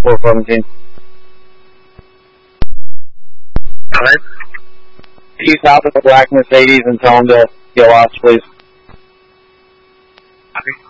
417. Alright. East south of the black Mercedes and tell them to get lost, please. Okay.